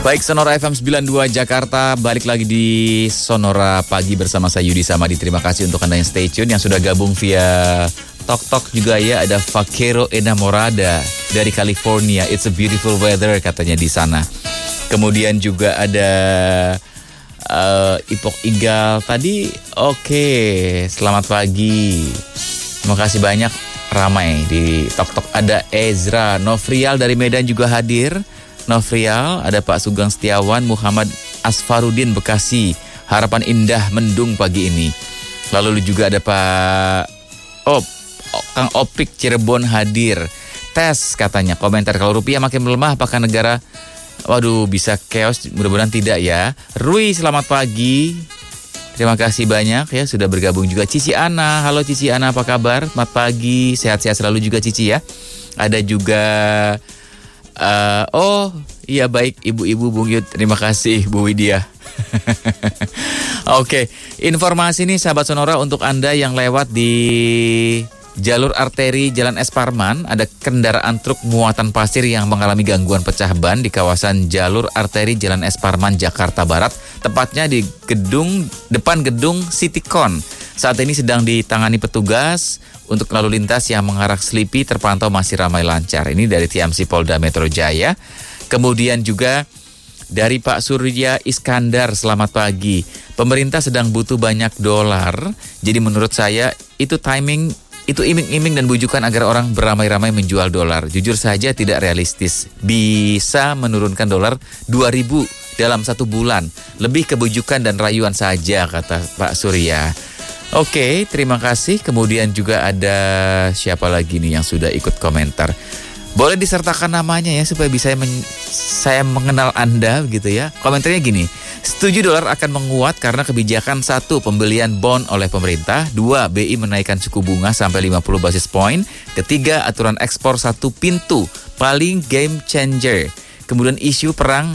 Baik, Sonora FM 92 Jakarta, balik lagi di Sonora Pagi bersama saya Yudi Samadi. Terima kasih untuk Anda yang stay tune, yang sudah gabung via Tok juga ya. Ada Vaquero Enamorada dari California. It's a beautiful weather katanya di sana. Kemudian juga ada Ipok Igal tadi. Oke, selamat pagi. Terima kasih banyak, ramai di Tok. Ada Ezra Novrial dari Medan juga hadir. Novrial, ada Pak Sugeng Setiawan, Muhammad Asfarudin Bekasi. Harapan indah mendung pagi ini. Lalu juga ada Pak Kang Opik Cirebon hadir. Tes katanya, komentar kalau rupiah makin melemah apakah negara bisa chaos? Mudah-mudahan tidak ya. Rui, selamat pagi. Terima kasih banyak ya sudah bergabung juga. Cici Ana, halo Cici Ana, apa kabar? Selamat pagi, sehat-sehat selalu juga Cici ya. Ada juga iya baik ibu-ibu Bung Yud, terima kasih Bu Widya. Oke, informasi ini sahabat Sonora untuk Anda yang lewat di jalur arteri Jalan Es Parman. Ada kendaraan truk muatan pasir yang mengalami gangguan pecah ban di kawasan jalur arteri Jalan Es Parman Jakarta Barat, tepatnya di depan gedung Citycon. Saat ini sedang ditangani petugas. Untuk lalu lintas yang mengarah Selipi terpantau masih ramai lancar. Ini dari TMC Polda Metro Jaya. Kemudian juga dari Pak Surya Iskandar, selamat pagi. Pemerintah sedang butuh banyak dolar. Jadi menurut saya itu timing, itu iming-iming dan bujukan agar orang beramai-ramai menjual dolar. Jujur saja tidak realistis. Bisa menurunkan dolar 2.000 dalam 1 bulan. Lebih kebujukan dan rayuan saja, kata Pak Surya. Oke, terima kasih. Kemudian juga ada siapa lagi nih yang sudah ikut komentar. Boleh disertakan namanya ya supaya bisa saya mengenal Anda gitu ya. Komentarnya gini, setuju dolar akan menguat karena kebijakan 1, pembelian bond oleh pemerintah. 2, BI menaikkan suku bunga sampai 50 basis point. 3, aturan ekspor 1 pintu, paling game changer. Kemudian isu perang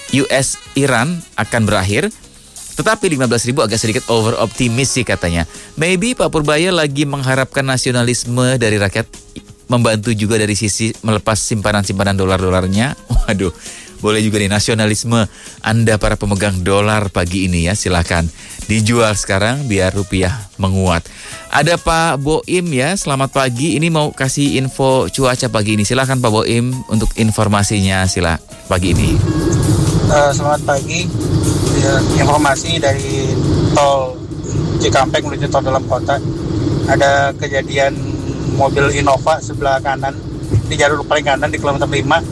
US-Iran akan berakhir. Tetapi 15.000 agak sedikit over optimis sih katanya. Maybe Pak Purbaya lagi mengharapkan nasionalisme dari rakyat, membantu juga dari sisi melepas simpanan-simpanan dolar-dolarnya. Waduh, boleh juga nih nasionalisme Anda para pemegang dolar pagi ini ya. Silakan dijual sekarang biar rupiah menguat. Ada Pak Boim ya, selamat pagi. Ini mau kasih info cuaca pagi ini. Silakan Pak Boim untuk informasinya pagi ini. Selamat pagi. Informasi dari tol Cikampek menuju tol dalam kota. Ada kejadian mobil Innova sebelah kanan di jalur paling kanan di kilometer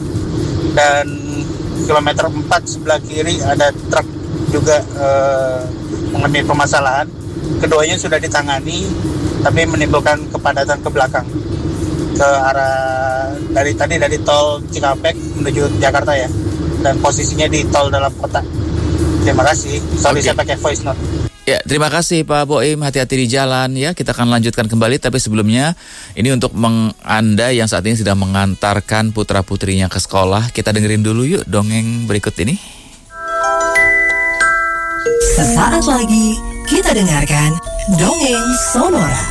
5, dan kilometer 4 sebelah kiri ada truk juga mengalami permasalahan. Keduanya sudah ditangani tapi menimbulkan kepadatan ke belakang ke arah dari tol Cikampek menuju Jakarta ya, dan posisinya di tol dalam kota. Terima kasih. Sorry, saya pakai voice note. Ya, terima kasih Pak Boim. Hati-hati di jalan ya. Kita akan lanjutkan kembali. Tapi sebelumnya, ini untuk Anda yang saat ini sedang mengantarkan putra-putrinya ke sekolah. Kita dengerin dulu yuk dongeng berikut ini. Sesaat lagi kita dengarkan Dongeng Sonora.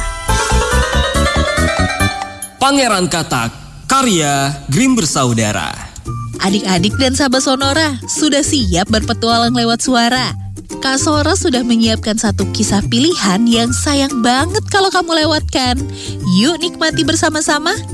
Pangeran Katak, karya Grimm Bersaudara. Adik-adik dan sahabat Sonora, sudah siap berpetualang lewat suara? Kak Sora sudah menyiapkan satu kisah pilihan yang sayang banget kalau kamu lewatkan. Yuk nikmati bersama-sama.